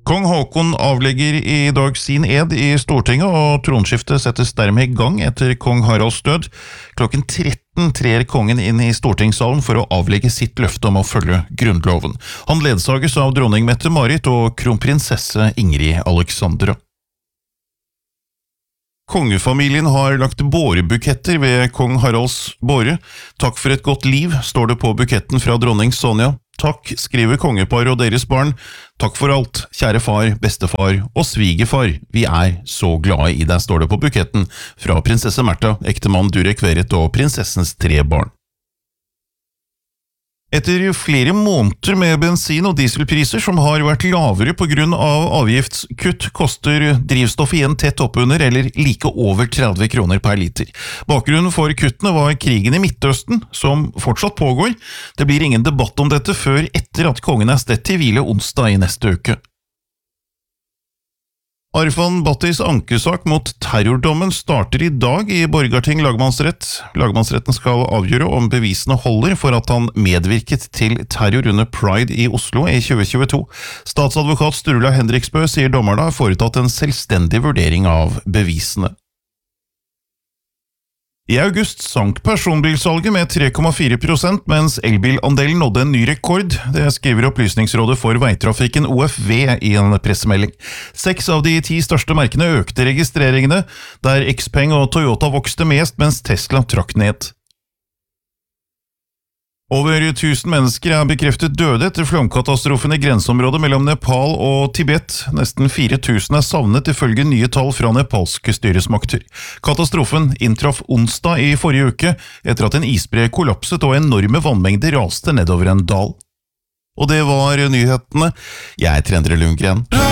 Kong Haakon avlegger i dag sin ed i Stortinget, og tronskiftet settes dermed i gang etter kong Haralds død. Klokken 13 trer kongen inn i stortingssalen for å avlegge sitt løfte om å følge grunnloven. Han ledsages av dronning Mette-Marit og kronprinsesse Ingrid Alexandra. Kongefamilien har lagt bårebuketter ved kong Haralds båre. Takk for et godt liv, står det på buketten fra dronning Sonja. Takk, skriver kongepar og deres barn. Takk for alt, kjære far, bestefar og svigerfar. Vi er så glade i deg, står det på buketten fra prinsesse Märtha, ektemann Durek Verrett og prinsessens 3 barn. Etter flere måneder med bensin- og dieselpriser som har vært lavere på grunn av avgiftskutt, koster drivstoff igjen tett oppunder eller like over 30 kroner per liter. Bakgrunnen for kuttene var krigen i Midtøsten, som fortsatt pågår. Det blir ingen debatt om dette før etter at kongen er stedt til hvile onsdag i neste uke. Arfan Battis ankesak mot terrordommen starter i dag i Borgarting lagmannsrett. Lagmannsretten skal avgjøre om bevisene holder for at han medvirket til terror under Pride i Oslo i 2022. Statsadvokat Sturla Henriksbø sier dommerne har foretatt en selvstendig vurdering av bevisene. I august sank personbilsalget med 3,4%, mens elbilandelen nådde en ny rekord. Det skriver Opplysningsrådet for Veitrafikken OFV i en pressemelding. 6 av de 10 største merkene økte registreringene, der Xpeng og Toyota vokste mest, mens Tesla trakk ned. Over 1000 mennesker er bekreftet døde etter flomkatastrofen i grenseområdet mellom Nepal og Tibet. Nesten 4000 er savnet ifølge nye tall fra nepalske styresmakter. Katastrofen inntraff onsdag i forrige uke etter at en isbre kollapset og enorme vannmengder raste nedover en dal. Og det var nyhetene. Jeg er Endre Lundgren.